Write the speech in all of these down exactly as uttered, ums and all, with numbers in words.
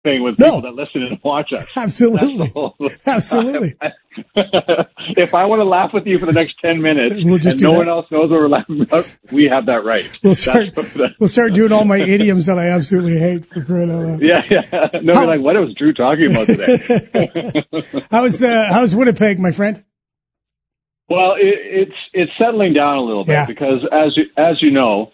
thing with people no. that listen and watch us. Absolutely. Absolutely. If I want to laugh with you for the next ten minutes we'll just and no that. one else knows what we're laughing about, we have that right. We'll start, we'll start doing all my idioms that I absolutely hate for crying out loud. Yeah, yeah. No, How, like, what was Drew talking about today? how's, uh, how's Winnipeg, my friend? Well, it, it's it's settling down a little bit yeah. because, as you, as you know,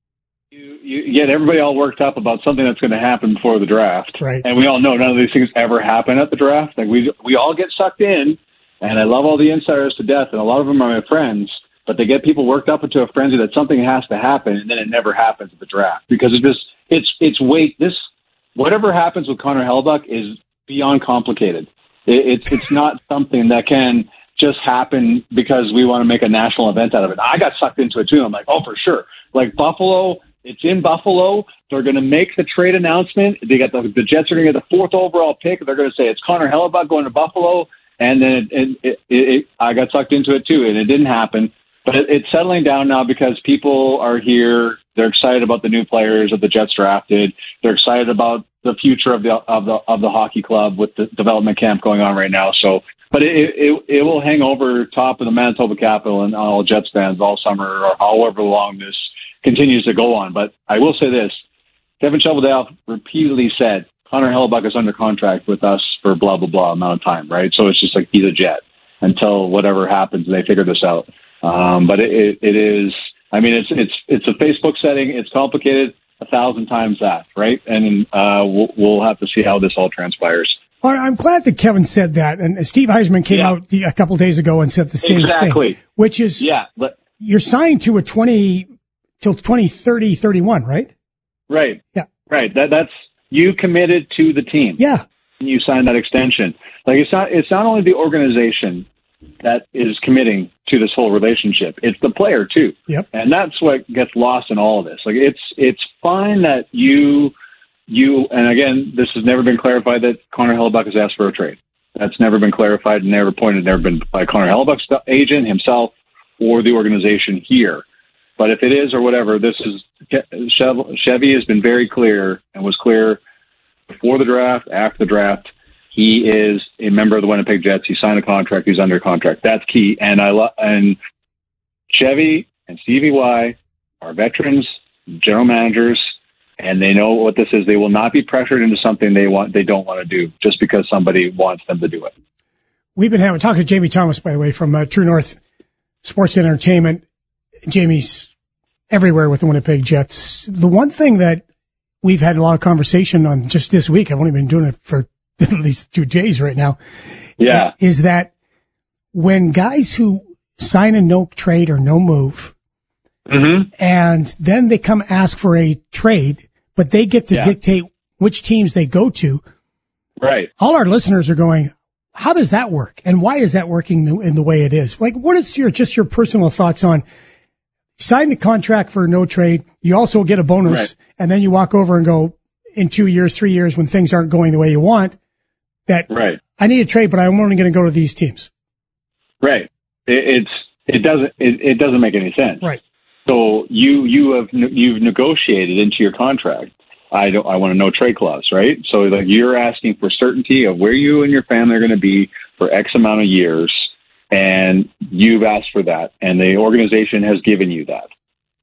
you, you get everybody all worked up about something that's going to happen before the draft. Right. And we all know none of these things ever happen at the draft. Like we we all get sucked in, and I love all the insiders to death, and a lot of them are my friends, but they get people worked up into a frenzy that something has to happen, and then it never happens at the draft because it just it's it's wait this whatever happens with Connor Hellebuyck is beyond complicated. It, it's it's not something that can just happen because we want to make a national event out of it. I got sucked into it too. I'm like, oh, for sure. Like Buffalo, it's in Buffalo. They're going to make the trade announcement. They got the, the Jets are going to get the fourth overall pick. They're going to say it's Connor Hellebuyck going to Buffalo. And then it, it, it, it, I got sucked into it too, and it didn't happen. But it, it's settling down now because people are here. They're excited about the new players that the Jets drafted. They're excited about the future of the of the of the hockey club with the development camp going on right now. So. But it, it it will hang over top of the Manitoba Capitol and all Jets fans all summer or however long this continues to go on. But I will say this. Kevin Cheveldayoff repeatedly said Connor Hellebuyck is under contract with us for blah, blah, blah amount of time, right? So it's just like he's a Jet until whatever happens and they figure this out. Um, but it, it, it is, I mean, it's it's it's a Facebook setting. It's complicated a thousand times that, right? And uh, we'll, we'll have to see how this all transpires. I'm glad that Kevin said that, and Steve Heisman came yeah. out the, a couple days ago and said the same exactly. thing, which is yeah, but, you're signed to a twenty till twenty thirty, thirty-one, right? Right. Yeah. Right. That that's you committed to the team. Yeah. And you signed that extension. Like it's not it's not only the organization that is committing to this whole relationship; it's the player too. Yep. And that's what gets lost in all of this. Like it's it's fine that you. You, and again, this has never been clarified that Connor Hellebuyck has asked for a trade. That's never been clarified, never pointed, never been by Connor Hellebuck's agent himself or the organization here. But if it is or whatever, this is, Chevy has been very clear and was clear before the draft, after the draft. He is a member of the Winnipeg Jets. He signed a contract. He's under contract. That's key. And I lo- and Chevy and Stevie Y are veterans, general managers, and they know what this is. They will not be pressured into something they want, they don't want to do just because somebody wants them to do it. We've been having talking to Jamie Thomas, by the way, from uh, True North Sports and Entertainment. Jamie's everywhere with the Winnipeg Jets. The one thing that we've had a lot of conversation on just this week, I've only been doing it for at least two days right now. Yeah, is that when guys who sign a no trade or no move, mm-hmm. and then they come ask for a trade, but they get to yeah. dictate which teams they go to. Right. All our listeners are going, how does that work? And why is that working the, in the way it is? Like, what is your, just your personal thoughts on sign the contract for no trade? You also get a bonus, right. and then you walk over and go in two years, three years when things aren't going the way you want that right. I need a trade, but I'm only going to go to these teams. Right. It, it's, it doesn't, it, it doesn't make any sense. Right. So you you have you've negotiated into your contract. I don't. I want a no trade clause, right? So like you're asking for certainty of where you and your family are going to be for X amount of years, and you've asked for that, and the organization has given you that.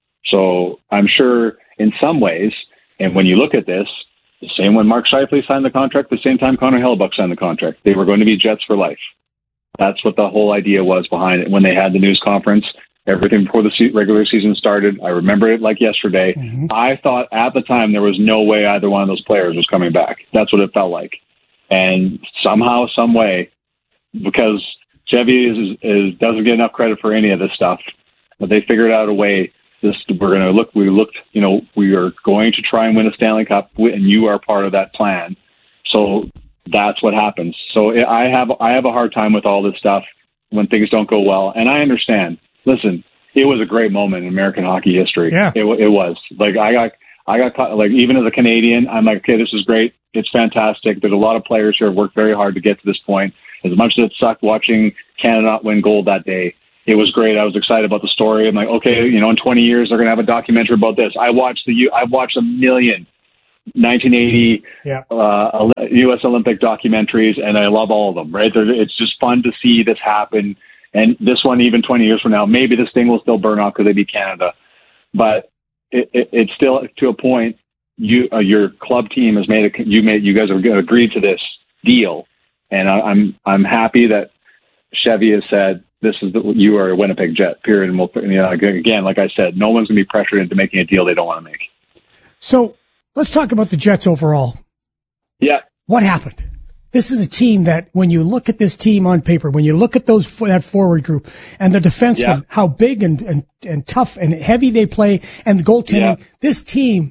So I'm sure in some ways, and when you look at this, the same when Mark Scheifele signed the contract, the same time Connor Hellebuyck signed the contract, they were going to be Jets for life. That's what the whole idea was behind it when they had the news conference. Everything before the regular season started. I remember it like yesterday. Mm-hmm. I thought at the time there was no way either one of those players was coming back. That's what it felt like. And somehow, some way, because Chevy is, is, doesn't get enough credit for any of this stuff, but they figured out a way. This we're going to look. We looked. You know, we are going to try and win a Stanley Cup, and you are part of that plan. So that's what happens. So I have I have a hard time with all this stuff when things don't go well, and I understand. Listen, it was a great moment in American hockey history. Yeah. It, it was. Like, I got, I got caught, like, even as a Canadian, I'm like, okay, this is great. It's fantastic. There's a lot of players here who have worked very hard to get to this point. As much as it sucked watching Canada not win gold that day, it was great. I was excited about the story. I'm like, okay, you know, in twenty years, they're going to have a documentary about this. I watched the, I watched a million nineteen eighty yeah. uh, U S Olympic documentaries, and I love all of them, right? They're, it's just fun to see this happen. And this one, even twenty years from now, maybe this thing will still burn off because they beat Canada. But it, it, it's still to a point. You, uh, your club team has made a, you made, you guys have agreed to this deal, and I, I'm, I'm happy that Chevy has said this is the, you are a Winnipeg Jet. Period. And we'll, you know, again, like I said, no one's gonna be pressured into making a deal they don't want to make. So let's talk about the Jets overall. Yeah. What happened? This is a team that when you look at this team on paper, when you look at those, that forward group and the defensemen, yeah. how big and, and, and tough and heavy they play and the goaltending, yeah. this team,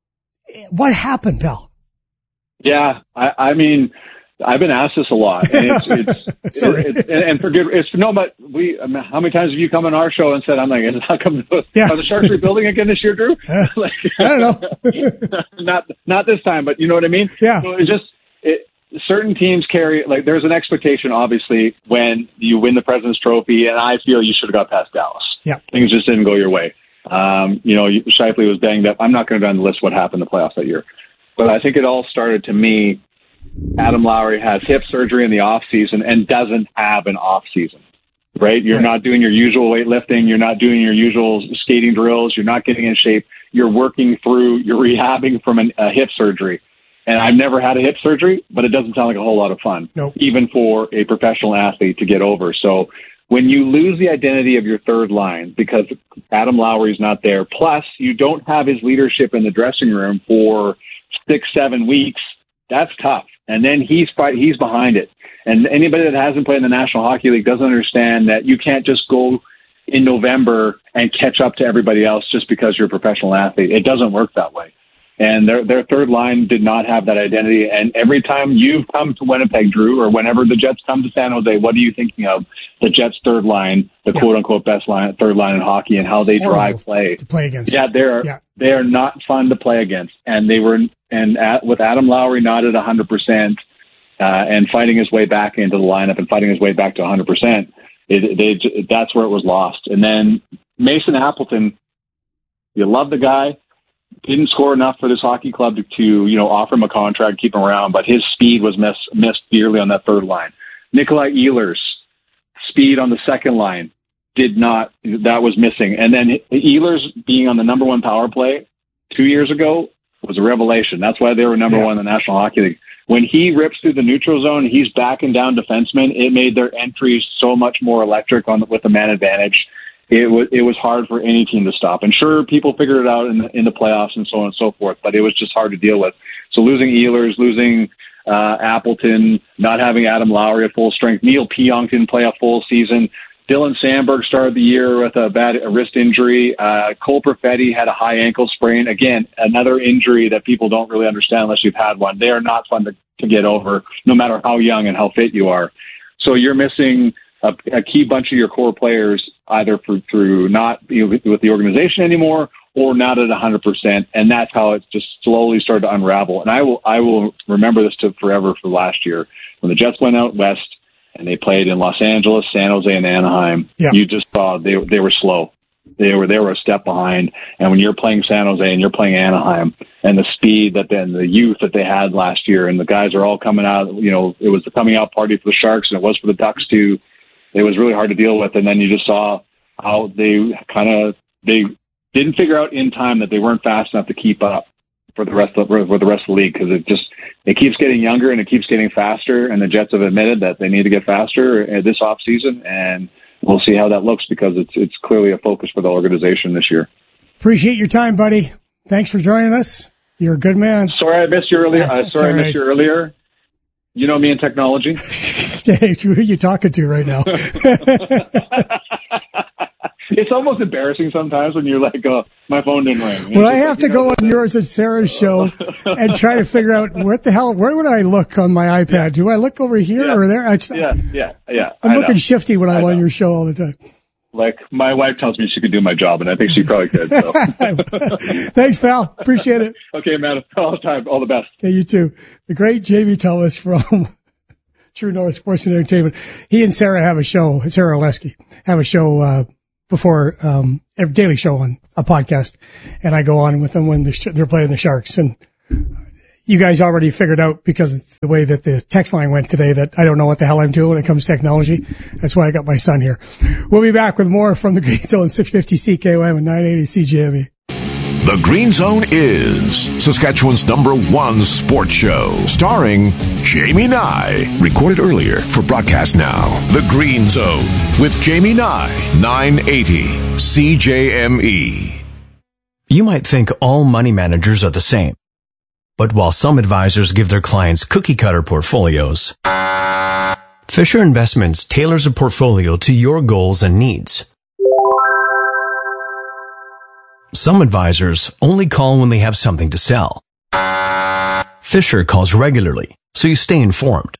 what happened, pal? Yeah. I, I mean, I've been asked this a lot, and it's, it's, Sorry. it's and, and for good, it's no, but we, I mean, how many times have you come on our show and said, I'm like, how come yeah. are the Sharks rebuilding again this year, Drew? Uh, like, I don't know. not, not this time, but you know what I mean? Yeah. So it's just, it, certain teams carry, like, there's an expectation, obviously, when you win the President's Trophy, and I feel you should have got past Dallas. Yeah. Things just didn't go your way. Um, you know, Shifley was banged up. I'm not going to go down the list what happened in the playoffs that year. But I think it all started, to me, Adam Lowry has hip surgery in the off season and doesn't have an off season, right? You're right. not doing your usual weightlifting. You're not doing your usual skating drills. You're not getting in shape. You're working through, you're rehabbing from an, a hip surgery. And I've never had a hip surgery, but it doesn't sound like a whole lot of fun, nope. even for a professional athlete to get over. So when you lose the identity of your third line because Adam Lowry's not there, plus you don't have his leadership in the dressing room for six, seven weeks, that's tough. And then he's he's behind it. And anybody that hasn't played in the National Hockey League doesn't understand that you can't just go in November and catch up to everybody else just because you're a professional athlete. It doesn't work that way. And their their third line did not have that identity. And every time you've come to Winnipeg, Drew, or whenever the Jets come to San Jose, what are you thinking of? The Jets' third line, the yeah. quote-unquote best line, third line in hockey, and how they drive play. To play against. Yeah, they're yeah. they are not fun to play against. And they were and at, with Adam Lowry not at one hundred percent uh, and fighting his way back into the lineup and fighting his way back to one hundred percent, it, they, that's where it was lost. And then Mason Appleton, you love the guy. Didn't score enough for this hockey club to, to, you know, offer him a contract, keep him around, but his speed was miss, missed dearly on that third line. Nikolai Ehlers, speed on the second line, did not, that was missing. And then Ehlers being on the number one power play two years ago was a revelation. That's why they were number yeah. one in the National Hockey League. When he rips through the neutral zone, he's backing down defensemen. It made their entries so much more electric on the, with the man advantage. It was it was hard for any team to stop. And sure, people figured it out in the, in the playoffs and so on and so forth, but it was just hard to deal with. So losing Ehlers, losing uh, Appleton, not having Adam Lowry at full strength, Neil Pionk didn't play a full season. Dylan Sandberg started the year with a bad a wrist injury. Uh, Cole Perfetti had a high ankle sprain. Again, another injury that people don't really understand unless you've had one. They are not fun to, to get over, no matter how young and how fit you are. So you're missing a, a key bunch of your core players, either for, through not being with the organization anymore or not at one hundred percent. And that's how it just slowly started to unravel. And I will I will remember this to forever for last year. When the Jets went out west and they played in Los Angeles, San Jose, and Anaheim, yeah. you just saw they they were slow. They were they were a step behind. And when you're playing San Jose and you're playing Anaheim, and the speed that then the youth that they had last year, and the guys are all coming out, you know, it was the coming out party for the Sharks, and it was for the Ducks too. It was really hard to deal with. And then you just saw how they kind of, they didn't figure out in time that they weren't fast enough to keep up for the rest of the, for the rest of the league. Cause it just, it keeps getting younger and it keeps getting faster. And the Jets have admitted that they need to get faster this off season, and we'll see how that looks because it's, it's clearly a focus for the organization this year. Appreciate your time, buddy. Thanks for joining us. You're a good man. Sorry I missed you earlier. Uh, sorry I missed you earlier. You know me in technology. Hey, who are you talking to right now? It's almost embarrassing sometimes when you're like, oh, my phone didn't ring. Well, I have to go on yours and Sarah's show and try to figure out what the hell, where would I look on my iPad? Yeah. Do I look over here yeah. or there? I, yeah, yeah, yeah. I'm I looking know. shifty when I'm I on know. your show all the time. Like, my wife tells me she could do my job, and I think she probably could. So. Thanks, pal. Appreciate it. Okay, man. All the time. All the best. Yeah, you too. The great Jamie Thomas from True North Sports and Entertainment. He and Sarah have a show, Sarah Oleski, have a show uh before um a daily show on a podcast, and I go on with them when they're playing the Sharks. And you guys already figured out, because it's the way that the text line went today, that I don't know what the hell I'm doing when it comes to technology. That's why I got my son here. We'll be back with more from the Green Zone, six fifty C K O M and nine eighty C J M E. The Green Zone is Saskatchewan's number one sports show, starring Jamie Nye. Recorded earlier for broadcast now. The Green Zone with Jamie Nye, nine eighty C J M E. You might think all money managers are the same. But while some advisors give their clients cookie-cutter portfolios, Fisher Investments tailors a portfolio to your goals and needs. Some advisors only call when they have something to sell. Fisher calls regularly, so you stay informed.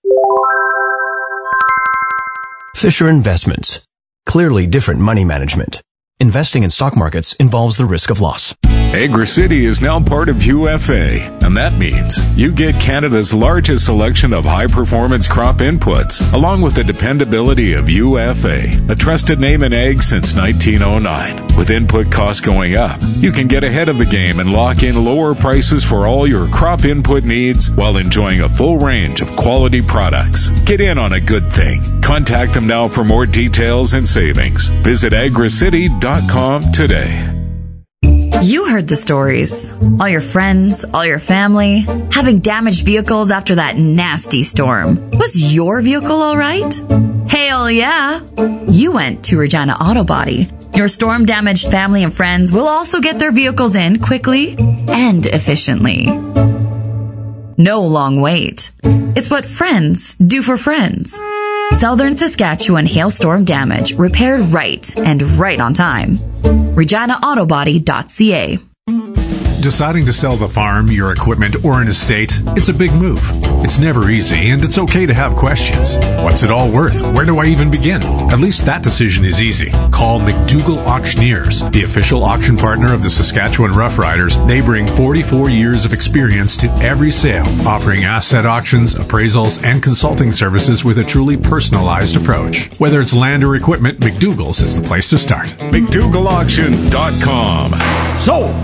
Fisher Investments. Clearly different money management. Investing in stock markets involves the risk of loss. Agri-City is now part of U F A, and that means you get Canada's largest selection of high-performance crop inputs, along with the dependability of U F A, a trusted name in ag since nineteen oh nine. With input costs going up, you can get ahead of the game and lock in lower prices for all your crop input needs while enjoying a full range of quality products. Get in on a good thing. Contact them now for more details and savings. Visit agri city dot com today. You heard the stories. All your friends, all your family, having damaged vehicles after that nasty storm. Was your vehicle all right? Hell yeah! You went to Regina Auto Body. Your storm-damaged family and friends will also get their vehicles in quickly and efficiently. No long wait. It's what friends do for friends. Southern Saskatchewan hailstorm damage repaired right and right on time. regina auto body dot c a. Deciding to sell the farm, your equipment, or an estate, it's a big move. It's never easy, and it's okay to have questions. What's it all worth? Where do I even begin? At least that decision is easy. Call McDougall Auctioneers, the official auction partner of the Saskatchewan Roughriders. They bring forty-four years of experience to every sale, offering asset auctions, appraisals, and consulting services with a truly personalized approach. Whether it's land or equipment, McDougall's is the place to start. McDougall Auction dot com. So,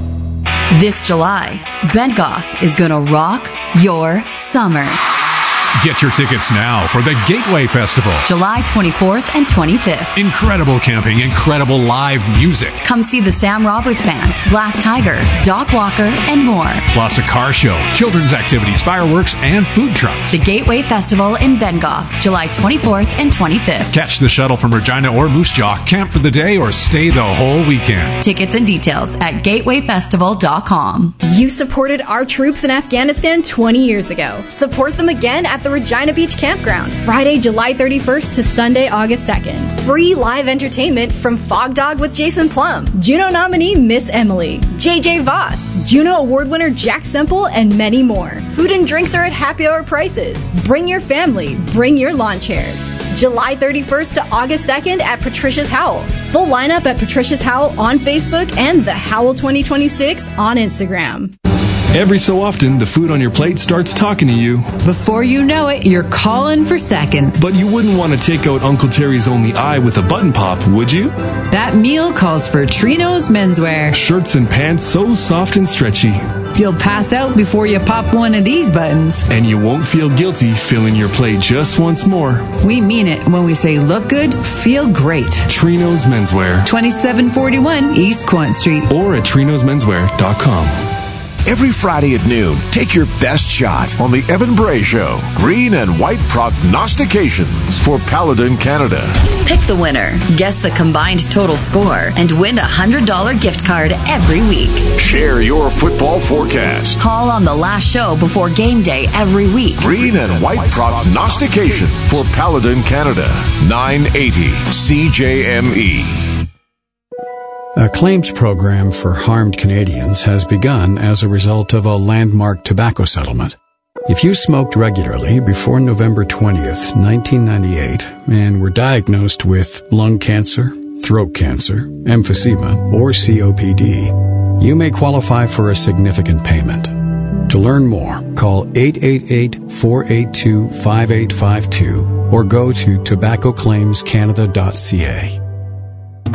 This July, Bentgoff is gonna rock your summer. Get your tickets now for the Gateway Festival. July twenty-fourth and twenty-fifth. Incredible camping, incredible live music. Come see the Sam Roberts Band, Glass Tiger, Doc Walker, and more. Plus a car show, children's activities, fireworks, and food trucks. The Gateway Festival in Bentgoff, July twenty-fourth and twenty-fifth. Catch the shuttle from Regina or Moose Jaw, camp for the day, or stay the whole weekend. Tickets and details at gateway festival dot com. You supported our troops in Afghanistan twenty years ago. Support them again at the Regina Beach Campground, Friday, July thirty-first to Sunday, August second. Free live entertainment from Fog Dog with Jason Plum, Juno nominee Miss Emily, J J Voss, Juno Award winner Jack Semple, and many more. Food and drinks are at happy hour prices. Bring your family, bring your lawn chairs. July thirty-first to August second at Patricia's Howl. Full lineup at Patricia's Howl on Facebook and the Howl twenty twenty-six on Instagram. Every so often, the food on your plate starts talking to you. Before you know it, you're calling for seconds. But you wouldn't want to take out Uncle Terry's only eye with a button pop, would you? That meal calls for Trino's Menswear. Shirts and pants so soft and stretchy. You'll pass out before you pop one of these buttons. And you won't feel guilty filling your plate just once more. We mean it when we say look good, feel great. Trino's Menswear. twenty-seven forty-one East Quant Street. Or at trinos menswear dot com. Every Friday at noon, take your best shot on the Evan Bray Show. Green and white prognostications for Paladin Canada. Pick the winner, guess the combined total score, and win a one hundred dollars gift card every week. Share your football forecast. Call on the last show before game day every week. Green and white prognostication for Paladin Canada. nine eighty C J M E. A claims program for harmed Canadians has begun as a result of a landmark tobacco settlement. If you smoked regularly before November twentieth, nineteen ninety-eight, and were diagnosed with lung cancer, throat cancer, emphysema, or C O P D, you may qualify for a significant payment. To learn more, call eight eight eight, four eight two, five eight five two or go to tobacco claims canada dot c a.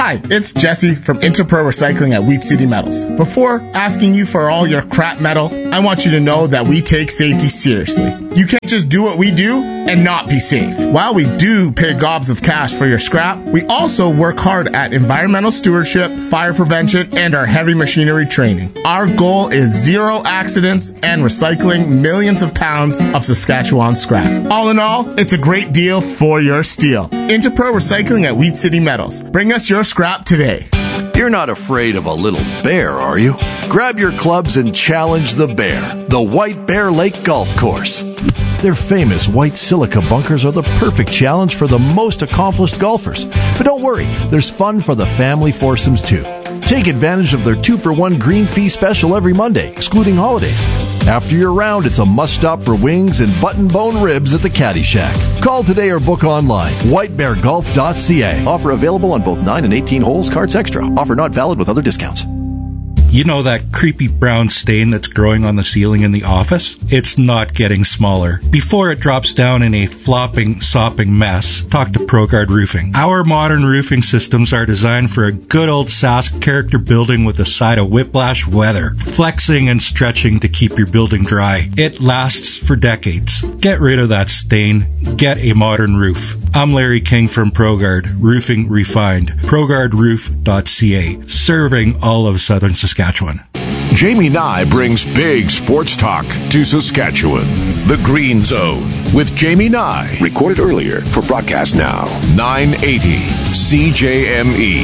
Hi, it's Jesse from Interpro Recycling at Wheat City Metals. Before asking you for all your crap metal, I want you to know that we take safety seriously. You can't just do what we do and not be safe. While we do pay gobs of cash for your scrap, we also work hard at environmental stewardship, fire prevention, and our heavy machinery training. Our goal is zero accidents and recycling millions of pounds of Saskatchewan scrap. All in all, it's a great deal for your steel. Interpro Recycling at Wheat City Metals. Bring us your scrap today. You're not afraid of a little bear, are you? Grab your clubs and challenge the bear, the White Bear Lake Golf Course. Their famous white silica bunkers are the perfect challenge for the most accomplished golfers. But don't worry, there's fun for the family foursomes too. Take advantage of their two for one green fee special every Monday, excluding holidays. After your round, it's a must-stop for wings and button-bone ribs at the Caddy Shack. Call today or book online. white bear golf dot c a. Offer available on both nine and eighteen holes, cards extra. Offer not valid with other discounts. You know that creepy brown stain that's growing on the ceiling in the office? It's not getting smaller. Before it drops down in a flopping, sopping mess, talk to ProGuard Roofing. Our modern roofing systems are designed for a good old Sask character building with a side of whiplash weather, flexing and stretching to keep your building dry. It lasts for decades. Get rid of that stain. Get a modern roof. I'm Larry King from ProGuard, Roofing Refined. pro guard roof dot c a, serving all of southern Saskatchewan. Jamie Nye brings big sports talk to Saskatchewan. The Green Zone with Jamie Nye. Recorded earlier for broadcast now. nine eighty C J M E.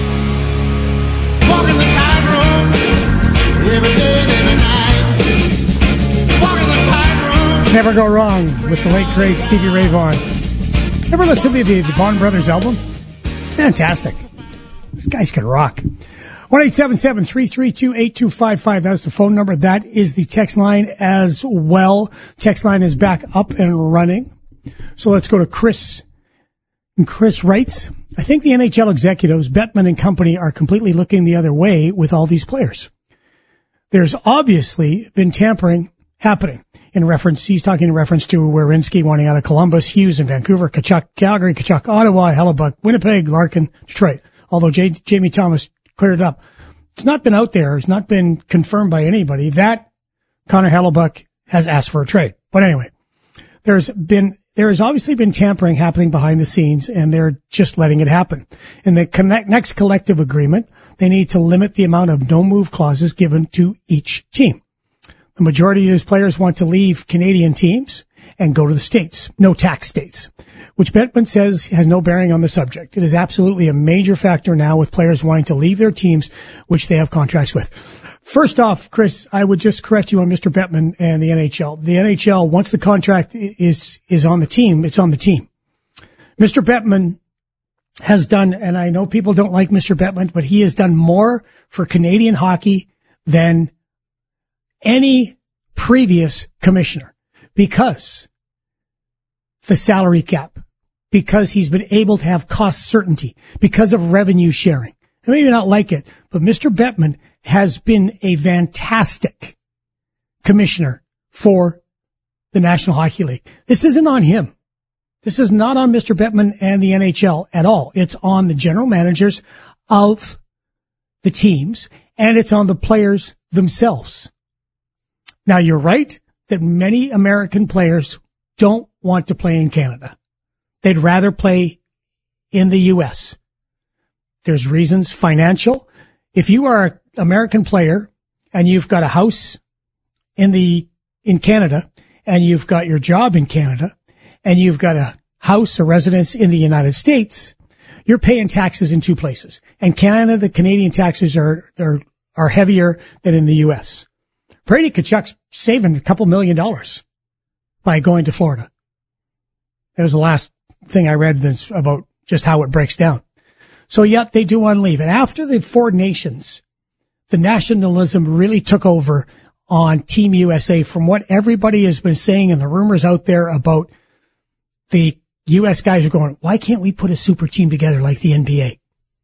Walking the tightrope every day and every night. Walking the tightrope. Never go wrong with the late great Stevie Ray Vaughan. Ever listen to the, the Vaughan Brothers album? It's fantastic. These guys can rock. one eight seven seven, three three two, eight two five five. That is the phone number. That is the text line as well. Text line is back up and running. So let's go to Chris. And Chris writes, I think the N H L executives, Bettman and company, are completely looking the other way with all these players. There's obviously been tampering happening. In reference, he's talking in reference to Werenski wanting out of Columbus, Hughes in Vancouver, Tkachuk, Calgary, Tkachuk, Ottawa, Hellebuck, Winnipeg, Larkin, Detroit. Although J- Jamie Thomas cleared it up. It's not been out there. It's not been confirmed by anybody that Connor Hellebuck has asked for a trade. But anyway, there's been, there has obviously been tampering happening behind the scenes, and they're just letting it happen. In the connect, next collective agreement, they need to limit the amount of no-move clauses given to each team. The majority of these players want to leave Canadian teams and go to the States, no tax states, which Bettman says has no bearing on the subject. It is absolutely a major factor now with players wanting to leave their teams, which they have contracts with. First off, Chris, I would just correct you on Mister Bettman and the N H L. The N H L, once the contract is, is on the team, it's on the team. Mister Bettman has done, and I know people don't like Mister Bettman, but he has done more for Canadian hockey than any previous commissioner, because the salary cap, because he's been able to have cost certainty, because of revenue sharing. I maybe not like it, but Mister Bettman has been a fantastic commissioner for the National Hockey League. This isn't on him. This is not on Mister Bettman and the N H L at all. It's on the general managers of the teams, and it's on the players themselves. Now, you're right that many American players don't want to play in Canada. They'd rather play in the U S. There's reasons, financial. If you are an American player and you've got a house in the, in Canada, and you've got your job in Canada, and you've got a house, a residence in the United States, you're paying taxes in two places. And Canada, the Canadian taxes are, are, are heavier than in the U S. Brady Tkachuk's saving a couple million dollars by going to Florida. That was the last thing I read that's about just how it breaks down. So yet they do want to leave. And after the Four Nations, the nationalism really took over on Team U S A, from what everybody has been saying and the rumors out there about the U S guys are going, why can't we put a super team together like the N B A?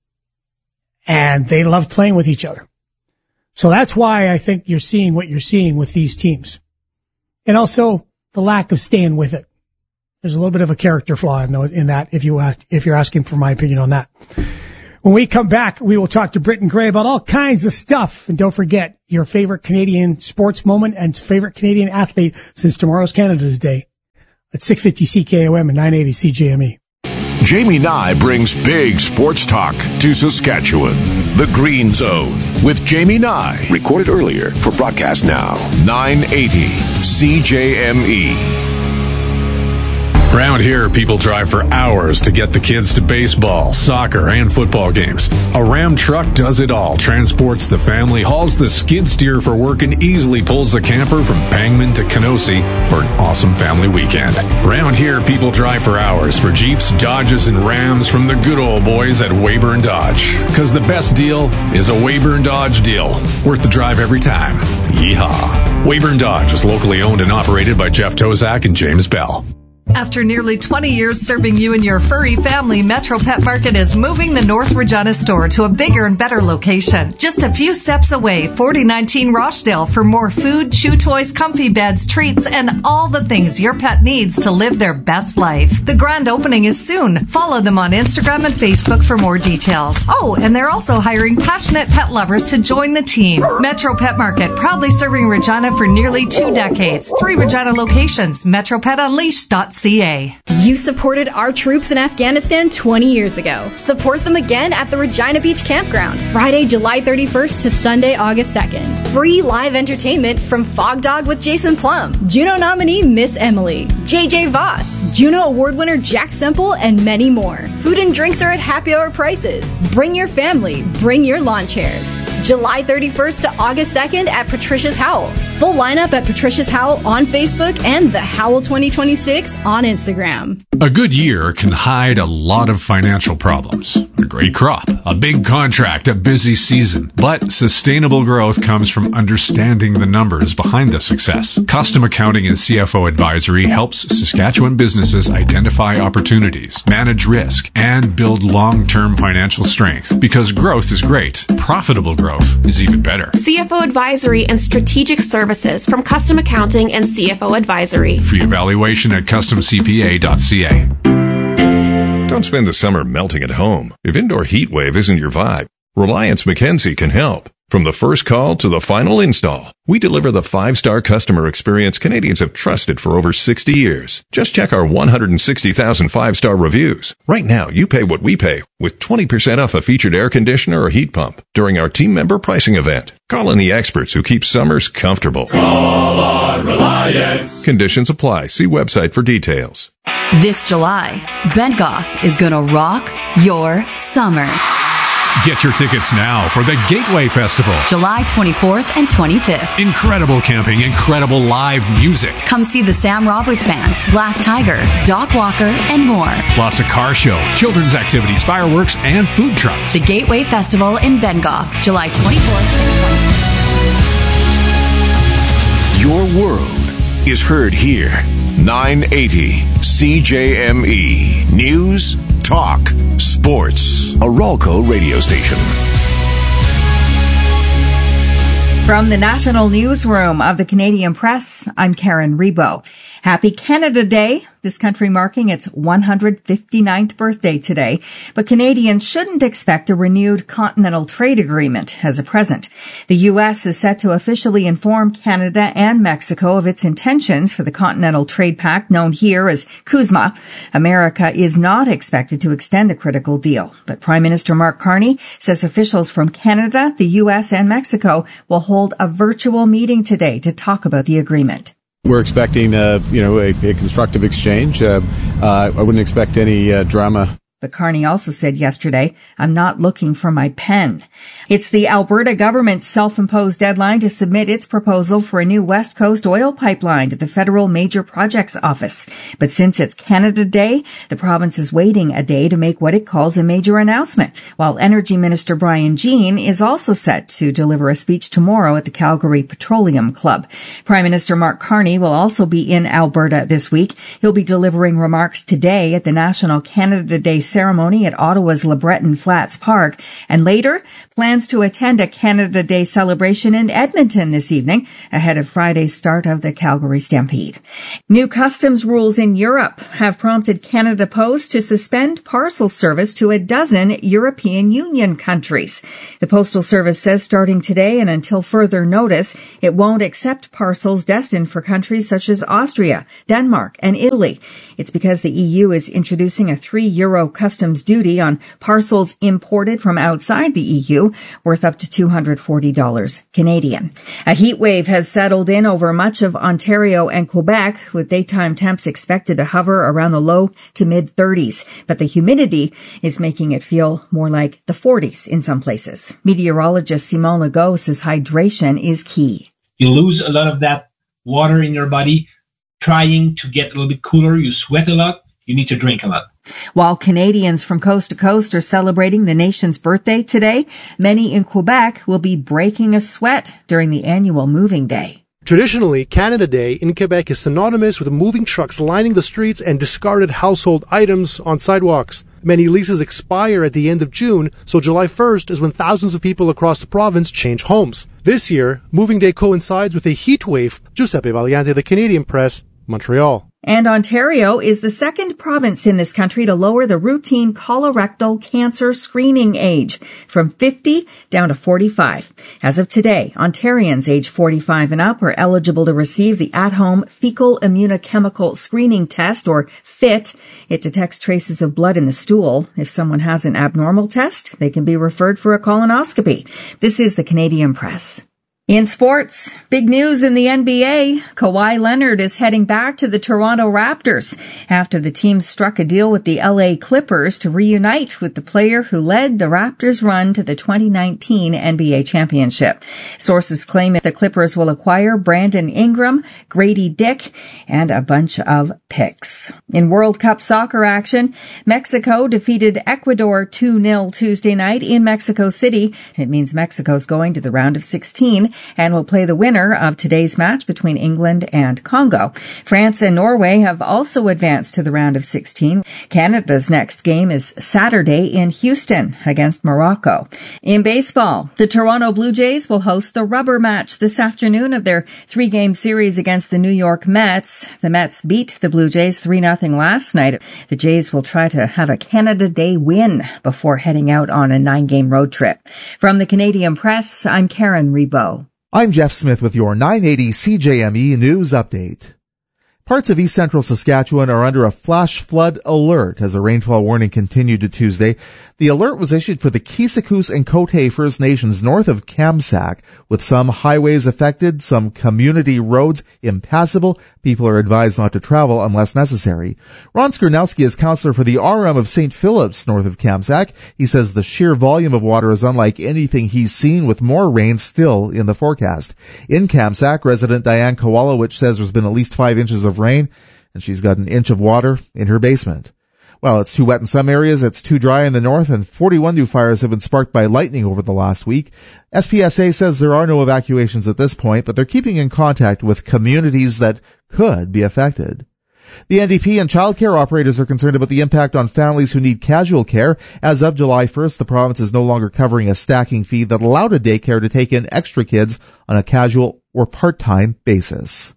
And they love playing with each other. So that's why I think you're seeing what you're seeing with these teams. And also the lack of staying with it. There's a little bit of a character flaw in, those, in that, if you ask, if you're asking for my opinion on that. When we come back, we will talk to Britton Gray about all kinds of stuff. And don't forget your favorite Canadian sports moment and favorite Canadian athlete since tomorrow's Canada's Day at six fifty C K O M and nine eighty C J M E. Jamie Nye brings big sports talk to Saskatchewan. The Green Zone with Jamie Nye. Recorded earlier for broadcast now. nine eighty C J M E. Around here, people drive for hours to get the kids to baseball, soccer, and football games. A Ram truck does it all, transports the family, hauls the skid steer for work, and easily pulls the camper from Pangman to Kenosee for an awesome family weekend. Around here, people drive for hours for Jeeps, Dodges, and Rams from the good old boys at Weyburn Dodge. Because the best deal is a Weyburn Dodge deal. Worth the drive every time. Yeehaw. Weyburn Dodge is locally owned and operated by Jeff Tozak and James Bell. After nearly twenty years serving you and your furry family, Metro Pet Market is moving the North Regina store to a bigger and better location. Just a few steps away, forty nineteen Rochdale, for more food, chew toys, comfy beds, treats, and all the things your pet needs to live their best life. The grand opening is soon. Follow them on Instagram and Facebook for more details. Oh, and they're also hiring passionate pet lovers to join the team. Metro Pet Market, proudly serving Regina for nearly two decades. Three Regina locations, metro pet unleashed dot c a. You supported our troops in Afghanistan twenty years ago. Support them again at the Regina Beach Campground, Friday, July thirty-first to Sunday, August second. Free live entertainment from Fog Dog with Jason Plum, Juno nominee Miss Emily, J J Voss, Juno Award winner Jack Semple, and many more. Food and drinks are at happy hour prices. Bring your family, bring your lawn chairs. July thirty-first to August second at Patricia's Howl. Full lineup at Patricia's Howl on Facebook and the Howl twenty twenty-six on Instagram. A good year can hide a lot of financial problems. A great crop, a big contract, a busy season. But sustainable growth comes from understanding the numbers behind the success. Custom Accounting and C F O Advisory helps Saskatchewan businesses identify opportunities, manage risk, and build long-term financial strength. Because growth is great, profitable growth is even better. C F O Advisory and Strategic Services from Custom Accounting and C F O Advisory. Free evaluation at custom c p a dot c a. Don't spend the summer melting at home. If indoor heat wave isn't your vibe, Reliance Mackenzie can help. From the first call to the final install, we deliver the five-star customer experience Canadians have trusted for over sixty years. Just check our one hundred sixty thousand five-star reviews. Right now, you pay what we pay with twenty percent off a featured air conditioner or heat pump during our team member pricing event. Call in the experts who keep summers comfortable. Call on Reliance. Conditions apply. See website for details. This July, Bentgoff is gonna rock your summer. Get your tickets now for the Gateway Festival. July twenty-fourth and twenty-fifth. Incredible camping, incredible live music. Come see the Sam Roberts Band, Blast Tiger, Doc Walker, and more. Plus a car show, children's activities, fireworks, and food trucks. The Gateway Festival in Bentgoff, July twenty-fourth and twenty-fifth. Your world is heard here. nine eighty C J M E. News, talk, sports. A Ralco radio station. From the National Newsroom of the Canadian Press, I'm Karen Rebo. Happy Canada Day, this country marking its one hundred fifty-ninth birthday today. But Canadians shouldn't expect a renewed continental trade agreement as a present. The U S is set to officially inform Canada and Mexico of its intentions for the Continental Trade Pact, known here as CUSMA. America is not expected to extend the critical deal. But Prime Minister Mark Carney says officials from Canada, the U S, and Mexico will hold a virtual meeting today to talk about the agreement. We're expecting, uh, you know, a, a constructive exchange. Uh, uh, I wouldn't expect any uh, drama. But Carney also said yesterday, I'm not looking for my pen. It's the Alberta government's self-imposed deadline to submit its proposal for a new West Coast oil pipeline to the Federal Major Projects Office. But since it's Canada Day, the province is waiting a day to make what it calls a major announcement, while Energy Minister Brian Jean is also set to deliver a speech tomorrow at the Calgary Petroleum Club. Prime Minister Mark Carney will also be in Alberta this week. He'll be delivering remarks today at the National Canada Day ceremony at Ottawa's LeBreton Flats Park, and later plans to attend a Canada Day celebration in Edmonton this evening ahead of Friday's start of the Calgary Stampede. New customs rules in Europe have prompted Canada Post to suspend parcel service to a dozen European Union countries. The Postal Service says starting today and until further notice, it won't accept parcels destined for countries such as Austria, Denmark, and Italy. It's because the E U is introducing a three euro customs duty on parcels imported from outside the E U, worth up to two hundred forty dollars Canadian. A heat wave has settled in over much of Ontario and Quebec, with daytime temps expected to hover around the low to mid thirties. But the humidity is making it feel more like the forties in some places. Meteorologist Simon Legault says hydration is key. You lose a lot of that water in your body. Trying to get a little bit cooler, you sweat a lot, you need to drink a lot. While Canadians from coast to coast are celebrating the nation's birthday today, many in Quebec will be breaking a sweat during the annual moving day. Traditionally, Canada Day in Quebec is synonymous with moving trucks lining the streets and discarded household items on sidewalks. Many leases expire at the end of June, so July first is when thousands of people across the province change homes. This year, Moving Day coincides with a heat wave. Giuseppe Valiante, The Canadian Press, Montreal. And Ontario is the second province in this country to lower the routine colorectal cancer screening age from fifty down to forty-five. As of today, Ontarians age forty-five and up are eligible to receive the at-home fecal immunochemical screening test, or FIT. It detects traces of blood in the stool. If someone has an abnormal test, they can be referred for a colonoscopy. This is the Canadian Press. In sports, big news in the N B A. Kawhi Leonard is heading back to the Toronto Raptors after the team struck a deal with the L A Clippers to reunite with the player who led the Raptors' run to the twenty nineteen N B A championship. Sources claim the Clippers will acquire Brandon Ingram, Grady Dick, and a bunch of picks. In World Cup soccer action, Mexico defeated Ecuador two nil Tuesday night in Mexico City. It means Mexico's going to the round of sixteen and will play the winner of today's match between England and Congo. France and Norway have also advanced to the round of sixteen. Canada's next game is Saturday in Houston against Morocco. In baseball, the Toronto Blue Jays will host the rubber match this afternoon of their three-game series against the New York Mets. The Mets beat the Blue Jays three nothing last night. The Jays will try to have a Canada Day win before heading out on a nine-game road trip. From the Canadian Press, I'm Karen Rebo. I'm Jeff Smith with your nine eighty C J M E News Update. Parts of east central Saskatchewan are under a flash flood alert as a rainfall warning continued to Tuesday. The alert was issued for the Kisakus and Cote First Nations north of Kamsack, with some highways affected, some community roads impassable. People are advised not to travel unless necessary. Ron Skernowski is counselor for the R M of Saint Philip's north of Kamsack. He says the sheer volume of water is unlike anything he's seen, with more rain still in the forecast. In Kamsack, resident Diane Kowalowicz says there's been at least five inches of rain, and she's got an inch of water in her basement. Well, it's too wet in some areas, it's too dry in the north, and forty-one new fires have been sparked by lightning over the last week. S P S A says there are no evacuations at this point, but they're keeping in contact with communities that could be affected. The N D P and childcare operators are concerned about the impact on families who need casual care. As of July first, the province is no longer covering a stacking fee that allowed a daycare to take in extra kids on a casual or part-time basis.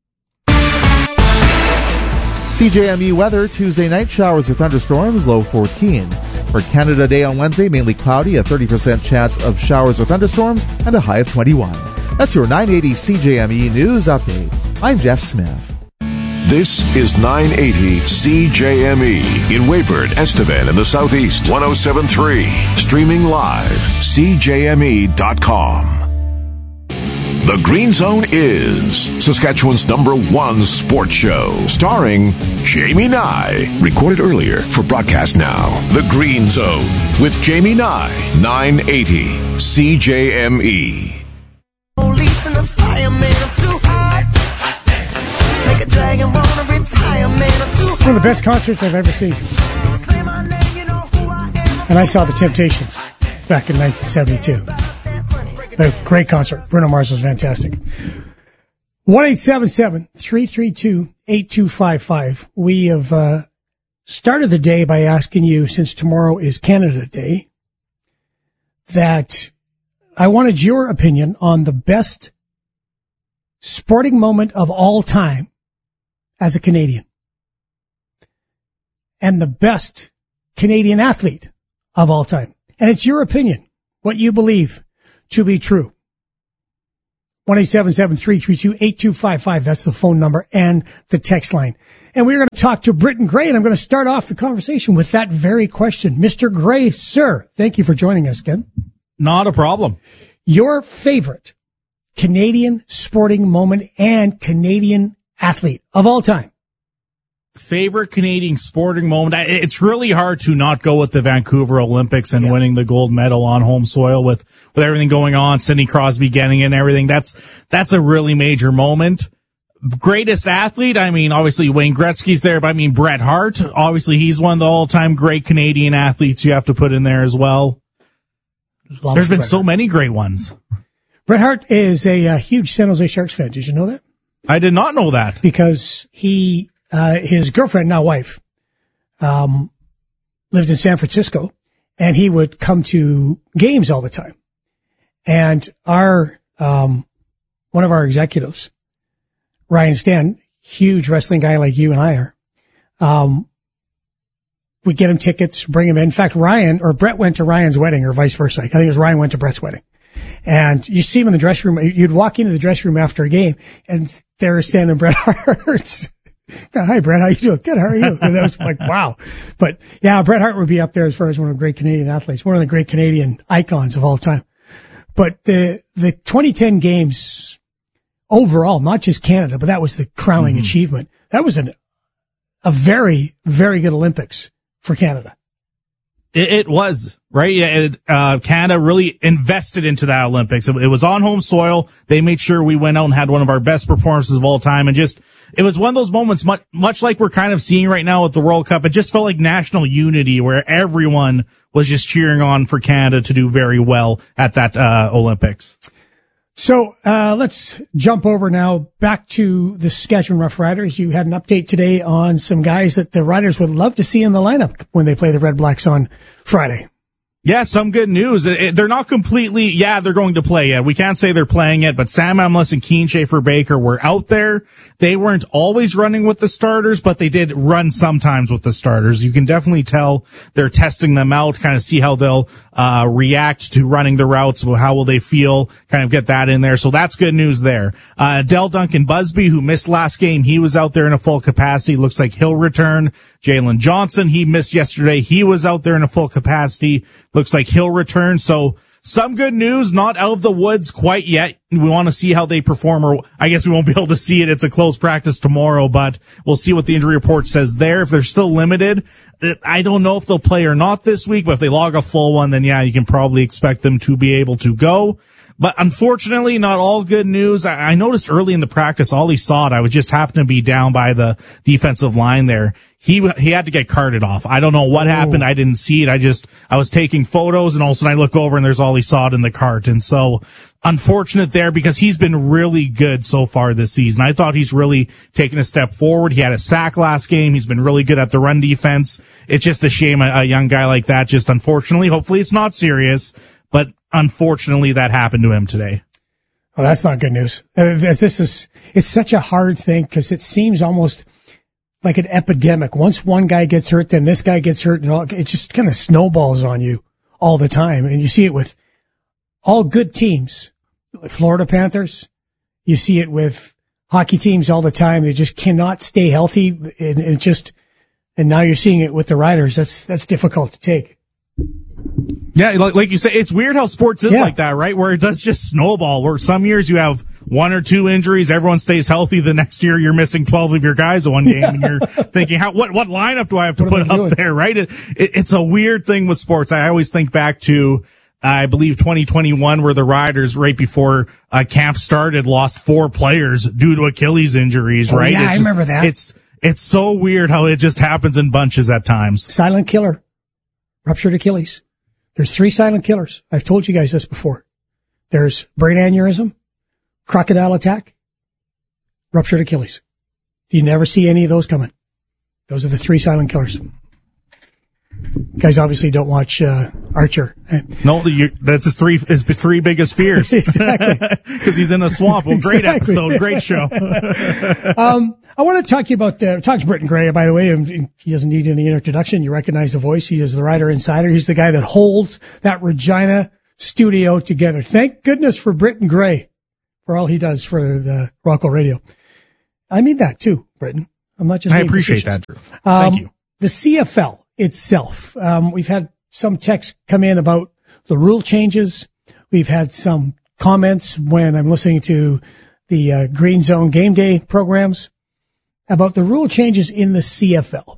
C J M E weather, Tuesday night, showers or thunderstorms, low fourteen. For Canada Day on Wednesday, mainly cloudy, a thirty percent chance of showers or thunderstorms, and a high of twenty-one. That's your nine eighty C J M E News Update. I'm Jeff Smith. This is nine eighty C J M E in Waybird, Estevan, in the Southeast. one oh seven point three. Streaming live. C J M E dot com. The Green Zone is Saskatchewan's number one sports show, starring Jamie Nye. Recorded earlier for broadcast now. The Green Zone with Jamie Nye, nine eighty C J M E. Police and the fireman are too hot. Make a dragon wanna retire, man, I'm too. One of the best concerts I've ever seen. And I saw the Temptations back in nineteen seventy-two. A great concert. Bruno Mars was fantastic. one eight seven seven, three three two, eight two five five. We have uh, started the day by asking you, since tomorrow is Canada Day, that I wanted your opinion on the best sporting moment of all time as a Canadian and the best Canadian athlete of all time. And it's your opinion, what you believe to be true. one eight seven seven, three three two, eight two five five. That's the phone number and the text line. And we're going to talk to Britton Gray, and I'm going to start off the conversation with that very question. Mister Gray, sir, thank you for joining us again. Not a problem. Your favorite Canadian sporting moment and Canadian athlete of all time? Favorite Canadian sporting moment. It's really hard to not go with the Vancouver Olympics and yeah. winning the gold medal on home soil with, with everything going on, Sidney Crosby getting it and everything. That's, that's a really major moment. Greatest athlete. I mean, obviously Wayne Gretzky's there, but I mean, Bret Hart, obviously he's one of the all time great Canadian athletes you have to put in there as well. Love There's been Bret so Hart. Many great ones. Bret Hart is a, a huge San Jose Sharks fan. Did you know that? I did not know that. Because he, Uh, his girlfriend, now wife, um, lived in San Francisco, and he would come to games all the time. And our, um, one of our executives, Ryan Stan, huge wrestling guy like you and I are, um, would get him tickets, bring him in. In fact, Ryan or Bret went to Ryan's wedding or vice versa. I think it was Ryan went to Bret's wedding. And you see him in the dressing room. You'd walk into the dressing room after a game, and there was standing Bret Hart. Hi, Bret. How you doing? Good. How are you? And that was like, wow. But yeah, Bret Hart would be up there as far as one of the great Canadian athletes, one of the great Canadian icons of all time. But the, the twenty ten games overall, not just Canada, but that was the crowning mm-hmm. achievement. That was an, a very, very good Olympics for Canada. It, it was, right? Yeah, it, uh, Canada really invested into that Olympics. It, it was on home soil. They made sure we went out and had one of our best performances of all time. And just, it was one of those moments, much, much like we're kind of seeing right now with the World Cup. It just felt like national unity where everyone was just cheering on for Canada to do very well at that, uh, Olympics. So, uh, let's jump over now back to the Saskatchewan Roughriders. You had an update today on some guys that the Riders would love to see in the lineup when they play the Red Blacks on Friday. Yeah, some good news. It, it, they're not completely, yeah, they're going to play yet. We can't say they're playing yet, but Sam Emlis and Keen Schaefer-Baker were out there. They weren't always running with the starters, but they did run sometimes with the starters. You can definitely tell they're testing them out, kind of see how they'll, uh, react to running the routes. How will they feel? Kind of get that in there. So that's good news there. Uh, Dell Duncan Busby, who missed last game, he was out there in a full capacity. Looks like he'll return. Jalen Johnson, he missed yesterday. He was out there in a full capacity. Looks like he'll return. So some good news, not out of the woods quite yet. We want to see how they perform, or I guess we won't be able to see it. It's a close practice tomorrow, but we'll see what the injury report says there. If they're still limited, I don't know if they'll play or not this week, but if they log a full one, then yeah, you can probably expect them to be able to go. But unfortunately, not all good news. I, I noticed early in the practice, Ollie Saad, I would just happen to be down by the defensive line there. He, he had to get carted off. I don't know what Ooh. happened. I didn't see it. I just, I was taking photos, and all of a sudden I look over and there's Ollie Saad in the cart. And so unfortunate there, because he's been really good so far this season. I thought he's really taken a step forward. He had a sack last game. He's been really good at the run defense. It's just a shame a, a young guy like that, just unfortunately, hopefully it's not serious, but unfortunately that happened to him today. Well, that's not good news. Uh, this is, it's such a hard thing because it seems almost like an epidemic. Once one guy gets hurt, then this guy gets hurt, and all, it just kind of snowballs on you all the time. And you see it with all good teams, like Florida Panthers. You see it with hockey teams all the time. They just cannot stay healthy, and it just, and now you're seeing it with the Riders. That's, that's difficult to take. Yeah, like, like you say, it's weird how sports is yeah. like that, right? Where it does just snowball, where some years you have one or two injuries, everyone stays healthy. The next year you're missing twelve of your guys in one game, yeah. and you're thinking, how, what, what lineup do I have to what put up doing? there, right? It, it, it's a weird thing with sports. I always think back to, uh, I believe twenty twenty-one, where the Riders, right before, uh, camp started, lost four players due to Achilles injuries, oh, right? Yeah, it's, I remember that. It's, it's so weird how it just happens in bunches at times. Silent killer. Ruptured Achilles. There's three silent killers. I've told you guys this before. There's brain aneurysm, crocodile attack, ruptured Achilles. You never see any of those coming. Those are the three silent killers. You guys obviously don't watch uh, Archer. No, you're, that's his three his three biggest fears. Exactly. Because he's in a swamp. Well, great Exactly. episode, great show. um, I want to talk to you about, uh, talk to Britton Gray, by the way. He doesn't need any introduction. You recognize the voice. He is the writer insider. He's the guy that holds that Regina studio together. Thank goodness for Britton Gray for all he does for the Rocco Radio. I mean that too, Britton. I'm not just I making appreciate decisions. that, Drew. Thank Um, you. The C F L itself. Um, we've had some texts come in about the rule changes. We've had some comments when I'm listening to the uh, Green Zone game day programs about the rule changes in the C F L.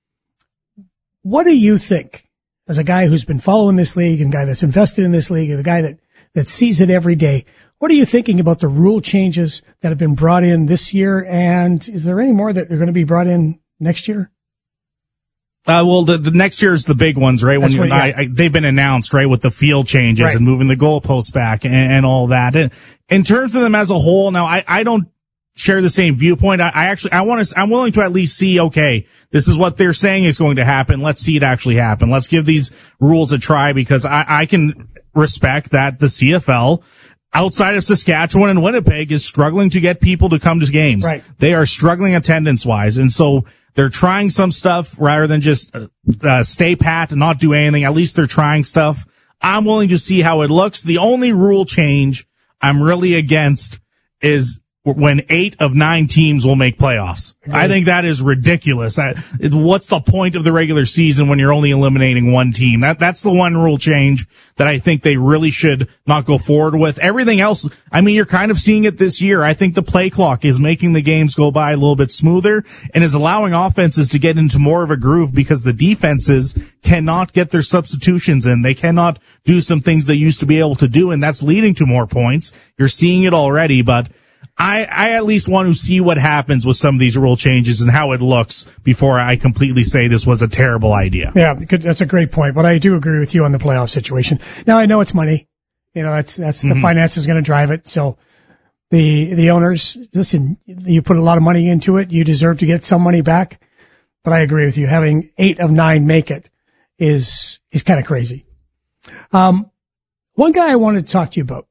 What do you think, as a guy who's been following this league and a guy that's invested in this league and a guy that, that sees it every day? What are you thinking about the rule changes that have been brought in this year? And is there any more that are going to be brought in next year? Uh, well, the, the next year's the big ones, right? When That's you what- and I, yeah. I, they've been announced, right, with the field changes Right. and moving the goalposts back and, and all that. And in terms of them as a whole, now I, I don't share the same viewpoint. I, I actually, I want to, I'm willing to at least see, okay, this is what they're saying is going to happen. Let's see it actually happen. Let's give these rules a try, because I, I can respect that the C F L outside of Saskatchewan and Winnipeg is struggling to get people to come to games. Right. They are struggling attendance wise. And so they're trying some stuff rather than just uh, uh, stay pat and not do anything. At least they're trying stuff. I'm willing to see how it looks. The only rule change I'm really against is when eight of nine teams will make playoffs. I think that is ridiculous. I, it, what's the point of the regular season when you're only eliminating one team? That, that's the one rule change that I think they really should not go forward with. Everything else, I mean, you're kind of seeing it this year. I think the play clock is making the games go by a little bit smoother and is allowing offenses to get into more of a groove because the defenses cannot get their substitutions in. They cannot do some things they used to be able to do, and that's leading to more points. You're seeing it already, but I, I at least want to see what happens with some of these rule changes and how it looks before I completely say this was a terrible idea. Yeah, good- that's a great point. But I do agree with you on the playoff situation. Now I know it's money. You know, that's, that's the Mhm. finance is going to drive it. So the, the owners, listen, you put a lot of money into it. You deserve to get some money back. But I agree with you. Having eight of nine make it is, is kind of crazy. Um, one guy I wanted to talk to you about,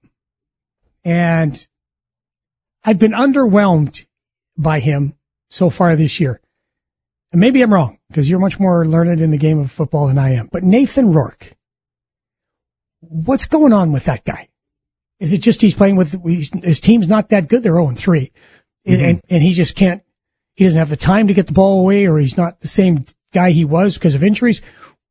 and I've been underwhelmed by him so far this year. And maybe I'm wrong, because you're much more learned in the game of football than I am. But Nathan Rourke, what's going on with that guy? Is it just he's playing with, his team's not that good? They're oh and three. Mm-hmm. And, and he just can't, he doesn't have the time to get the ball away, or he's not the same guy he was because of injuries.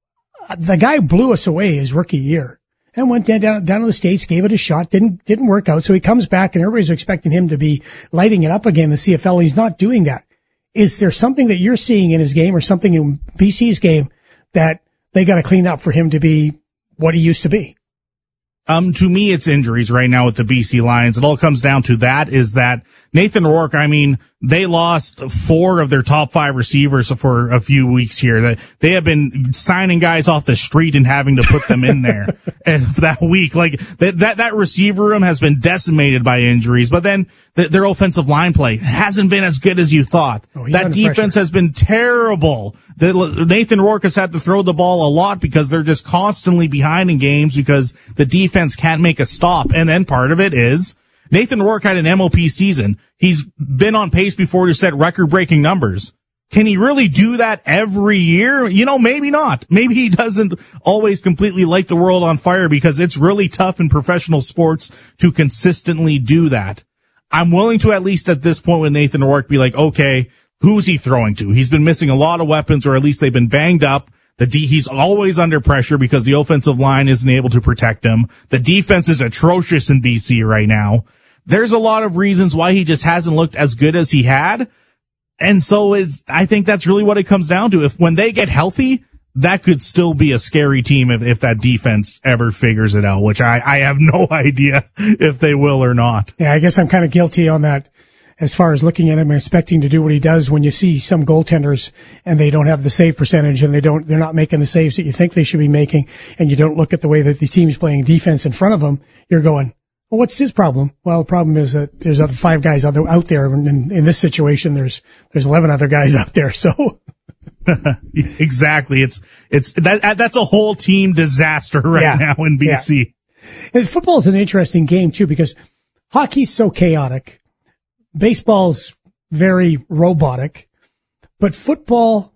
The guy blew us away his rookie year and went down, down, down to the States, gave it a shot, didn't, didn't work out. So he comes back and everybody's expecting him to be lighting it up again in the C F L. He's not doing that. Is there something that you're seeing in his game or something in B C's game that they got to clean up for him to be what he used to be? Um, to me, it's injuries right now with the B C Lions. It all comes down to that, is that Nathan Rourke, I mean, they lost four of their top five receivers for a few weeks here. That they have been signing guys off the street and having to put them in there and for that week. Like that, that, that receiver room has been decimated by injuries, but then the, their offensive line play hasn't been as good as you thought. Oh, he's that under defense pressure. has been terrible. The, Nathan Rourke has had to throw the ball a lot because they're just constantly behind in games because the defense can't make a stop. And then part of it is Nathan Rourke had an M O P season. He's been on pace before to set record-breaking numbers. Can he really do that every year? You know, maybe not. Maybe he doesn't always completely light the world on fire because it's really tough in professional sports to consistently do that. I'm willing to, at least at this point with Nathan Rourke, be like, okay, who's he throwing to? He's been missing a lot of weapons, or at least they've been banged up. The D, he's always under pressure because the offensive line isn't able to protect him. The defense is atrocious in B C right now. There's a lot of reasons why he just hasn't looked as good as he had. And so it's, I think that's really what it comes down to. If when they get healthy, that could still be a scary team if, if that defense ever figures it out, which I, I have no idea if they will or not. Yeah, I guess I'm kind of guilty on that as far as looking at him and expecting to do what he does. When you see some goaltenders and they don't have the save percentage and they don't, they're not making the saves that you think they should be making, and you don't look at the way that the team's playing defense in front of them, you're going, well, what's his problem? Well, the problem is that there's other five guys out there, out there. And in, in this situation, there's, there's eleven other guys out there. So Exactly. It's, it's, that, that's a whole team disaster right Yeah. now in B C. Yeah. And football is an interesting game too, because hockey's so chaotic. Baseball's very robotic, but football,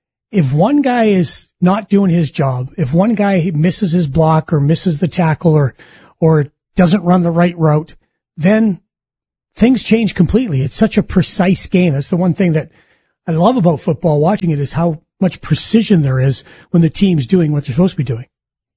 if one guy is not doing his job, if one guy misses his block or misses the tackle or, or doesn't run the right route, then things change completely. It's such a precise game. That's the one thing that I love about football, watching it, is how much precision there is when the team's doing what they're supposed to be doing.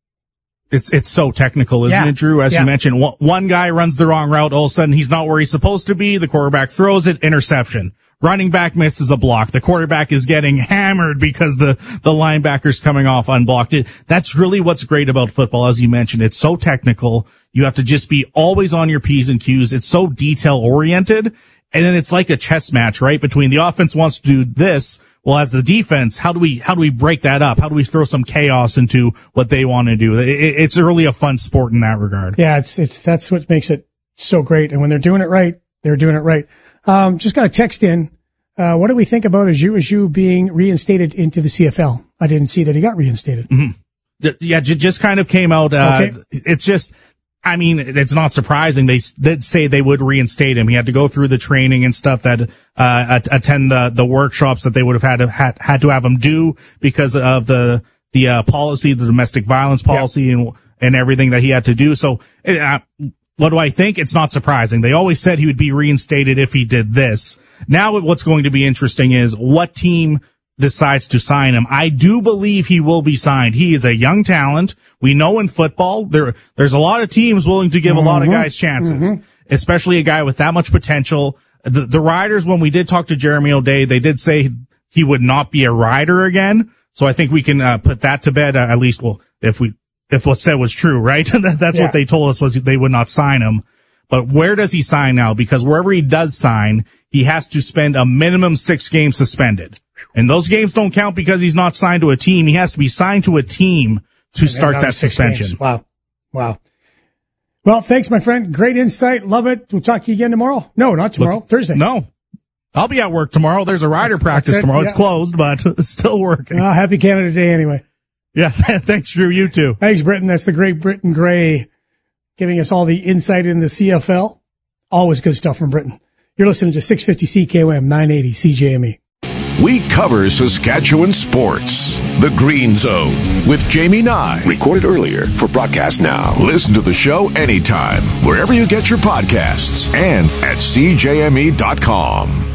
It's, it's so technical, isn't Yeah. it, Drew? As Yeah. you mentioned, one, one guy runs the wrong route. All of a sudden, he's not where he's supposed to be. The quarterback throws it, interception. Running back misses a block. The quarterback is getting hammered because the, the linebacker's coming off unblocked. It, that's really what's great about football. As you mentioned, it's so technical. You have to just be always on your P's and Q's. It's so detail oriented. And then it's like a chess match, right? Between the offense wants to do this. Well, as the defense, how do we, how do we break that up? How do we throw some chaos into what they want to do? It, it's really a fun sport in that regard. Yeah, it's, it's, that's what makes it so great. And when they're doing it right, they're doing it right. Um, just got a text in. Uh, what do we think about Azu Azu being reinstated into the C F L? I didn't see that he got reinstated. Mm-hmm. Yeah, j- just kind of came out. Uh, Okay. It's just, I mean, it's not surprising. They did say they would reinstate him. He had to go through the training and stuff that, uh, attend the, the workshops that they would have had to, had, had to have him do because of the, the, uh, policy, the domestic violence policy and, and everything that he had to do. So, uh, what do I think? It's not surprising. They always said he would be reinstated if he did this. Now what's going to be interesting is what team decides to sign him. I do believe he will be signed. He is a young talent. We know in football, there, there's a lot of teams willing to give mm-hmm. a lot of guys chances, mm-hmm. especially a guy with that much potential. The, the Riders, when we did talk to Jeremy O'Day, they did say he would not be a Rider again. So I think we can uh, put that to bed, uh, at least, well, if we, if what's said was true, right? That's yeah. what they told us, was they would not sign him. But where does he sign now? Because wherever he does sign, he has to spend a minimum six games suspended. And those games don't count because he's not signed to a team. He has to be signed to a team to start that suspension. Games. Wow. Wow. Well, thanks, my friend. Great insight. Love it. We'll talk to you again tomorrow. No, not tomorrow. Look, Thursday. No. I'll be at work tomorrow. There's a rider practice it, tomorrow. Yeah. It's closed, but it's still working. Uh, happy Canada Day anyway. Yeah. Thanks, Drew. You too. Thanks, Britton. That's the great Britton Gray giving us all the insight in the C F L. Always good stuff from Britton. You're listening to six fifty C K O M, nine eighty C J M E. We cover Saskatchewan sports. The Green Zone with Jamie Nye. Recorded earlier for broadcast now. Listen to the show anytime, wherever you get your podcasts, and at c j m e dot com.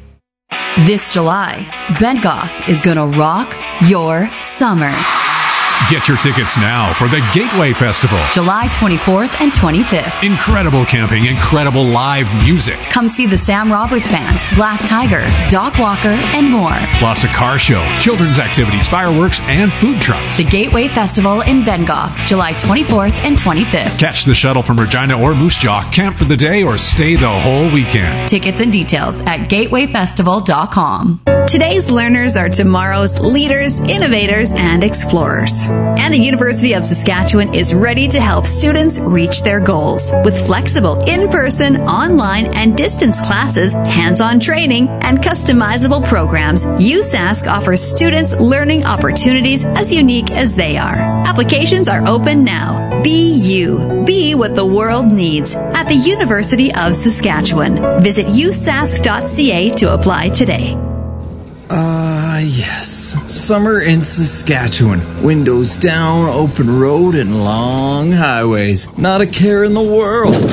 This July, Bentgoff is gonna rock your summer. Get your tickets now for the Gateway Festival. July twenty-fourth and twenty-fifth. Incredible camping, incredible live music. Come see the Sam Roberts Band, Blast Tiger, Doc Walker, and more. Plus a car show, children's activities, fireworks, and food trucks. The Gateway Festival in Bentgoff, July twenty-fourth and twenty-fifth. Catch the shuttle from Regina or Moose Jaw, camp for the day, or stay the whole weekend. Tickets and details at gateway festival dot com. Today's learners are tomorrow's leaders, innovators, and explorers. And the University of Saskatchewan is ready to help students reach their goals. With flexible in-person, online, and distance classes, hands-on training, and customizable programs, U S A S C offers students learning opportunities as unique as they are. Applications are open now. Be you. Be what the world needs at the University of Saskatchewan. Visit u sask dot c a to apply today. Ah, uh, yes. Summer in Saskatchewan. Windows down, open road, and long highways. Not a care in the world.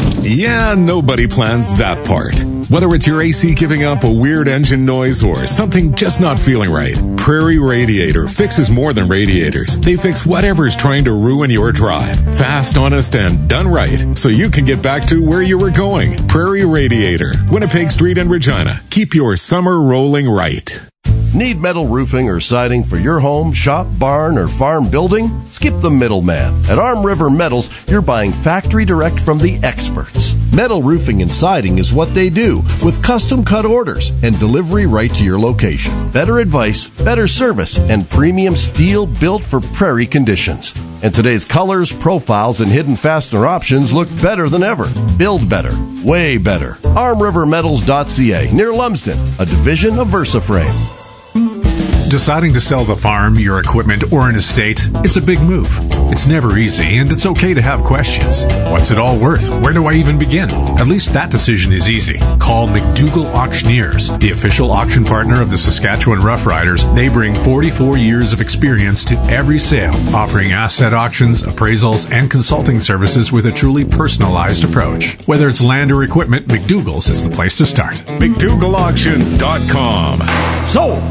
Yeah, nobody plans that part. Whether it's your A C giving up a weird engine noise or something just not feeling right, Prairie Radiator fixes more than radiators. They fix whatever's trying to ruin your drive. Fast, honest, and done right, so you can get back to where you were going. Prairie Radiator, Winnipeg Street in Regina. Keep your summer rolling right. Need metal roofing or siding for your home, shop, barn, or farm building? Skip the middleman. At Arm River Metals, you're buying factory direct from the experts. Metal roofing and siding is what they do, with custom cut orders and delivery right to your location. Better advice, better service, and premium steel built for prairie conditions. And today's colors, profiles, and hidden fastener options look better than ever. Build better. Way better. arm river metals dot c a, near Lumsden, a division of VersaFrame. Deciding to sell the farm, your equipment, or an estate, it's a big move. It's never easy, and it's okay to have questions. What's it all worth? Where do I even begin? At least that decision is easy. Call McDougall Auctioneers, the official auction partner of the Saskatchewan Roughriders. They bring forty-four years of experience to every sale, offering asset auctions, appraisals, and consulting services with a truly personalized approach. Whether it's land or equipment, McDougall's is the place to start. McDougall Auction dot com. So,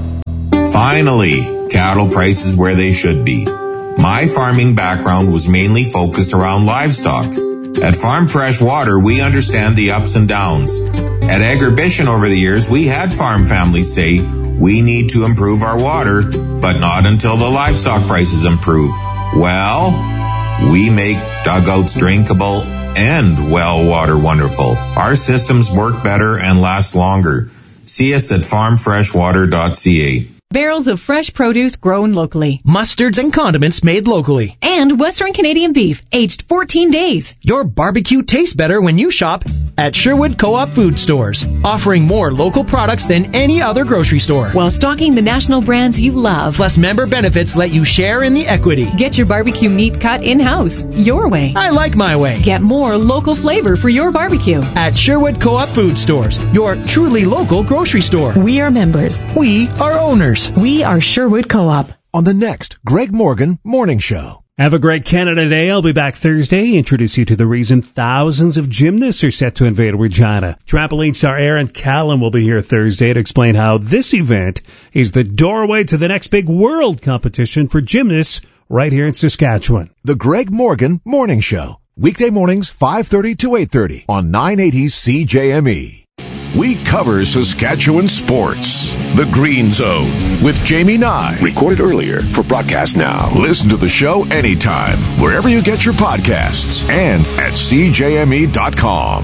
finally, cattle prices where they should be. My farming background was mainly focused around livestock. At Farm Fresh Water, we understand the ups and downs. At Agribition over the years, we had farm families say, we need to improve our water, but not until the livestock prices improve. Well, we make dugouts drinkable and well water wonderful. Our systems work better and last longer. See us at farm fresh water dot c a. Barrels of fresh produce grown locally. Mustards and condiments made locally. And Western Canadian beef, aged fourteen days. Your barbecue tastes better when you shop at Sherwood Co-op Food Stores, offering more local products than any other grocery store. While stocking the national brands you love. Plus, member benefits let you share in the equity. Get your barbecue meat cut in-house, your way. I like my way. Get more local flavor for your barbecue. At Sherwood Co-op Food Stores, your truly local grocery store. We are members. We are owners. We are Sherwood Co-op. On the next Greg Morgan Morning Show. Have a great Canada Day. I'll be back Thursday. Introduce you to the reason thousands of gymnasts are set to invade Regina. Trampoline star Aaron Callan will be here Thursday to explain how this event is the doorway to the next big world competition for gymnasts right here in Saskatchewan. The Greg Morgan Morning Show. Weekday mornings, five thirty to eight thirty on nine eighty C J M E. We cover Saskatchewan sports. The Green Zone with Jamie Nye. Recorded earlier for broadcast now. Listen to the show anytime, wherever you get your podcasts, and at c j m e dot com.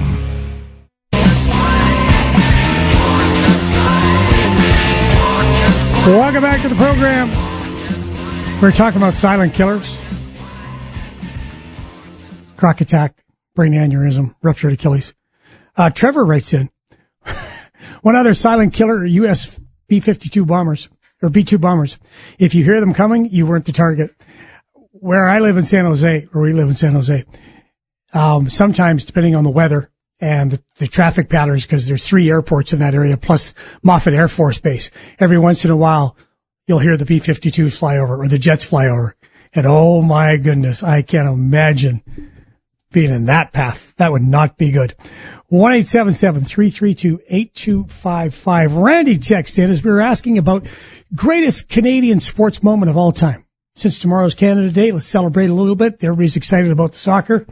Welcome back to the program. We're talking about silent killers. Croc attack, brain aneurysm, ruptured Achilles. Uh, Trevor writes in, one other silent killer, U S B fifty-two bombers, or B two bombers. If you hear them coming, you weren't the target. Where I live in San Jose, or we live in San Jose, um, sometimes, depending on the weather and the, the traffic patterns, because there's three airports in that area, plus Moffett Air Force Base, every once in a while, you'll hear the B fifty-twos fly over, or the jets fly over. And oh my goodness, I can't imagine being in that path. That would not be good. one eight seven seven, three three two, eight two five five. Randy texted in as we were asking about greatest Canadian sports moment of all time. Since tomorrow's Canada Day, let's celebrate a little bit. Everybody's excited about the soccer.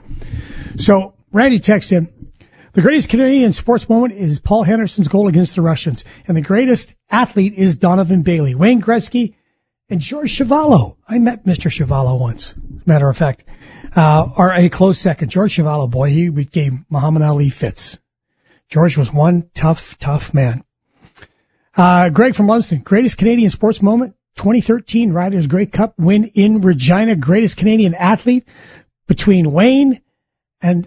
So Randy texted in, the greatest Canadian sports moment is Paul Henderson's goal against the Russians. And the greatest athlete is Donovan Bailey, Wayne Gretzky, and George Chuvalo. I met Mister Chuvalo once, as a matter of fact. Uh, or a close second. George Chuvalo, boy, he gave Muhammad Ali fits. George was one tough, tough man. Uh, Greg from Lumsden, greatest Canadian sports moment, twenty thirteen Riders Grey Cup win in Regina, greatest Canadian athlete between Wayne and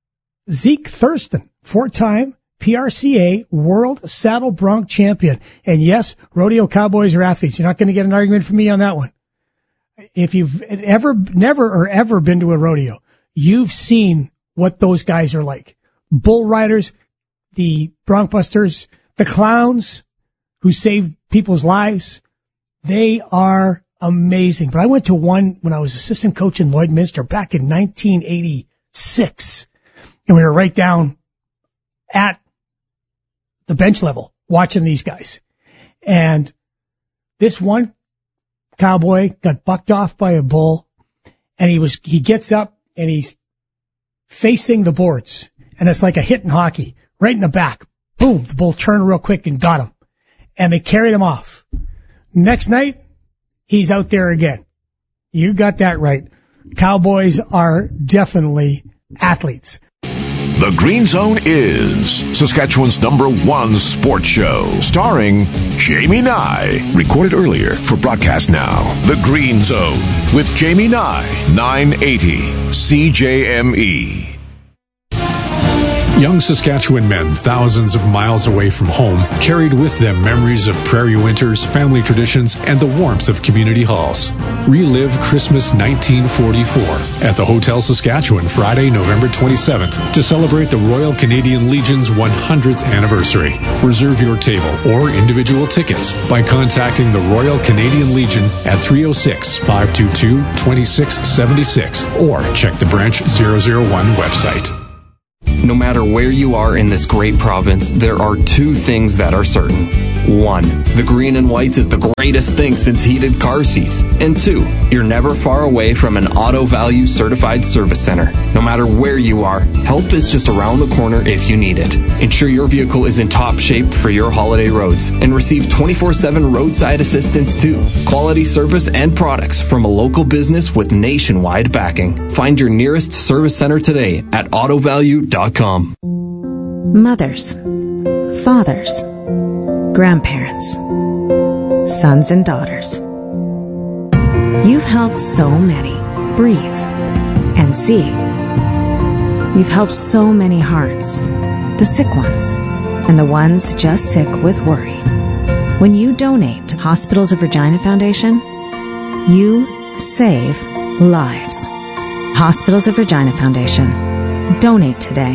Zeke Thurston, four-time P R C A World Saddle Bronc champion. And yes, rodeo cowboys are athletes. You're not going to get an argument from me on that one. If you've ever, never or ever been to a rodeo, you've seen what those guys are like. Bull riders, the bronc busters, the clowns who saved people's lives. They are amazing. But I went to one when I was assistant coach in Lloydminster back in nineteen eighty-six. And we were right down at the bench level watching these guys. And this one cowboy got bucked off by a bull, and he was, he gets up and he's facing the boards, and it's like a hit in hockey, right in the back. Boom, the bull turned real quick and got him, and they carried him off. Next night, he's out there again. You got that right. Cowboys are definitely athletes. The Green Zone is Saskatchewan's number one sports show, starring Jamie Nye. Recorded earlier for broadcast now. The Green Zone with Jamie Nye, nine eighty C J M E. Young Saskatchewan men, thousands of miles away from home, carried with them memories of prairie winters, family traditions, and the warmth of community halls. Relive Christmas nineteen forty-four at the Hotel Saskatchewan Friday, November twenty-seventh to celebrate the Royal Canadian Legion's one hundredth anniversary. Reserve your table or individual tickets by contacting the Royal Canadian Legion at three oh six, five two two, two six seven six or check the Branch zero zero one website. No matter where you are in this great province, there are two things that are certain. One, the green and whites is the greatest thing since heated car seats. And two, you're never far away from an Auto Value certified service center. No matter where you are, help is just around the corner if you need it. Ensure your vehicle is in top shape for your holiday roads and receive twenty-four seven roadside assistance too. Quality service and products from a local business with nationwide backing. Find your nearest service center today at auto value dot com. Mothers, fathers, grandparents, sons and daughters. You've helped so many breathe and see. You've helped so many hearts, the sick ones and the ones just sick with worry. When you donate to Hospitals of Regina Foundation, you save lives. Hospitals of Regina Foundation. Donate today.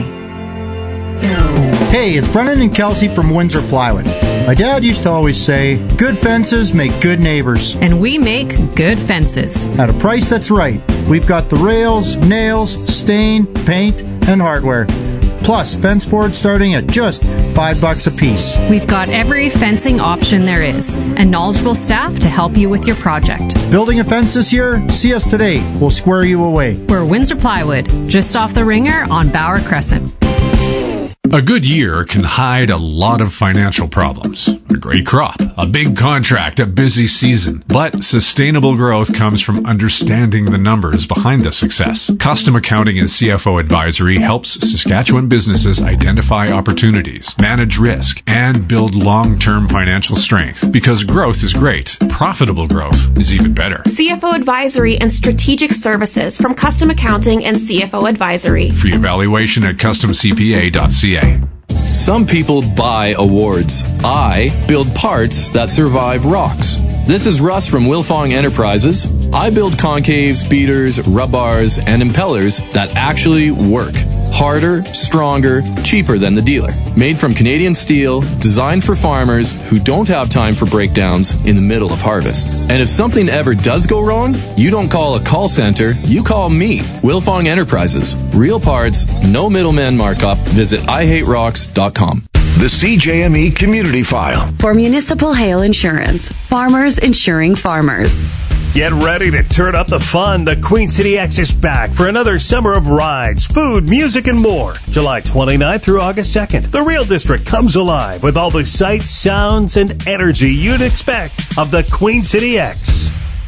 Hey, it's Brennan and Kelsey from Windsor Plywood. My dad used to always say, good fences make good neighbors. And we make good fences. At a price that's right. We've got the rails, nails, stain, paint, and hardware. Plus, fence boards starting at just five bucks a piece. We've got every fencing option there is, and knowledgeable staff to help you with your project. Building a fence this year? See us today. We'll square you away. We're Windsor Plywood, just off the Ringer on Bauer Crescent. A good year can hide a lot of financial problems. A great crop, a big contract, a busy season. But sustainable growth comes from understanding the numbers behind the success. Custom Accounting and C F O Advisory helps Saskatchewan businesses identify opportunities, manage risk, and build long-term financial strength. Because growth is great, profitable growth is even better. C F O Advisory and Strategic Services from Custom Accounting and C F O Advisory. Free evaluation at custom c p a dot c a. Some people buy awards. I build parts that survive rocks. This is Russ from Wilfong Enterprises. I build concaves, beaters, rub bars, and impellers that actually work. Harder, stronger, cheaper than the dealer. Made from Canadian steel, designed for farmers who don't have time for breakdowns in the middle of harvest. And if something ever does go wrong, you don't call a call center, you call me, Wilfong Enterprises. Real parts, no middleman markup. Visit i hate rocks dot com. The C J M E Community File. For municipal hail insurance, farmers insuring farmers. Get ready to turn up the fun. The Queen City X is back for another summer of rides, food, music, and more. July twenty-ninth through August second. The Real District comes alive with all the sights, sounds, and energy you'd expect of the Queen City X.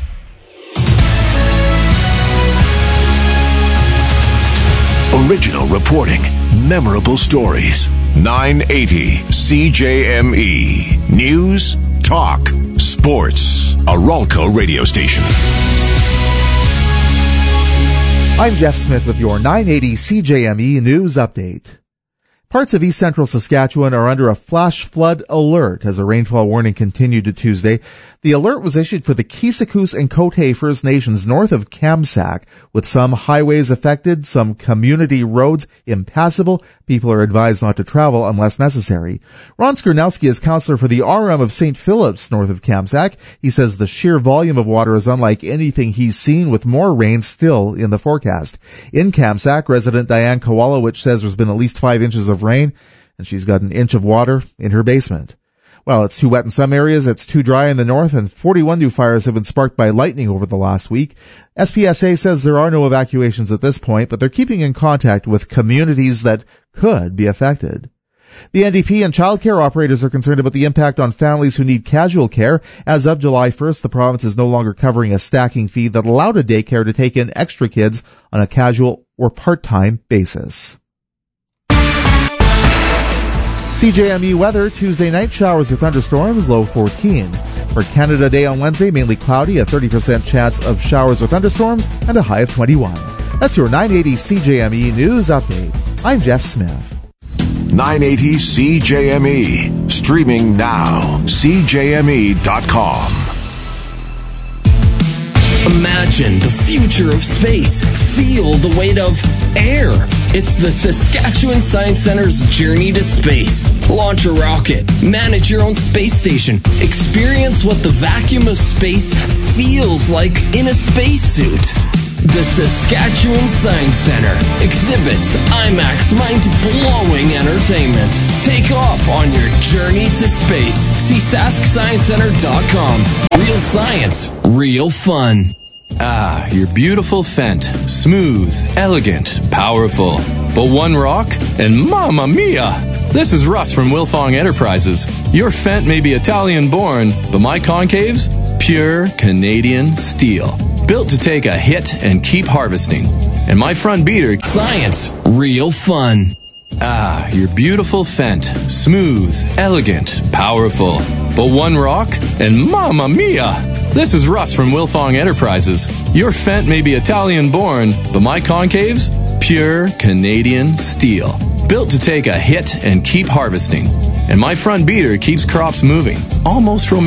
Original reporting, memorable stories. nine eighty C J M E. News, talk, sports. A Ralco radio station. I'm Jeff Smith with your nine eighty C J M E News Update. Parts of east central Saskatchewan are under a flash flood alert as a rainfall warning continued to Tuesday. The alert was issued for the Kisakus and Cote First Nations north of Kamsack, with some highways affected, some community roads impassable. People are advised not to travel unless necessary. Ron Skernowski is counselor for the R M of Saint Philip's north of Kamsack. He says the sheer volume of water is unlike anything he's seen, with more rain still in the forecast. In Kamsack, resident Diane Kowalowicz says there's been at least five inches of rain, and she's got an inch of water in her basement. Well, it's too wet in some areas, it's too dry in the north, and forty-one new fires have been sparked by lightning over the last week. S P S A says there are no evacuations at this point, but they're keeping in contact with communities that could be affected. The N D P and childcare operators are concerned about the impact on families who need casual care. As of July first, the province is no longer covering a stacking fee that allowed a daycare to take in extra kids on a casual or part-time basis. C J M E weather, Tuesday night, showers or thunderstorms, low fourteen. For Canada Day on Wednesday, mainly cloudy, a thirty percent chance of showers or thunderstorms, and a high of twenty-one. That's your nine eighty C J M E News Update. I'm Jeff Smith. nine eighty C J M E. Streaming now. C J M E dot com. Imagine the future of space. Feel the weight of air. It's the Saskatchewan Science Center's journey to space. Launch a rocket. Manage your own space station. Experience what the vacuum of space feels like in a spacesuit. The Saskatchewan Science Center. Exhibits, IMAX, mind-blowing entertainment. Take off on your journey to space. See sask science center dot com. Real science, real fun. Ah, your beautiful Fendt. Smooth, elegant, powerful. But one rock, and mamma mia! This is Russ from Wilfong Enterprises. Your Fendt may be Italian-born, but my concaves? Pure Canadian steel. Built to take a hit and keep harvesting. And my front beater... Science, real fun. Ah, your beautiful Fendt. Smooth, elegant, powerful. But one rock, and mamma mia! This is Russ from Wilfong Enterprises. Your Fendt may be Italian-born, but my concaves? Pure Canadian steel. Built to take a hit and keep harvesting. And my front beater keeps crops moving. Almost romantic.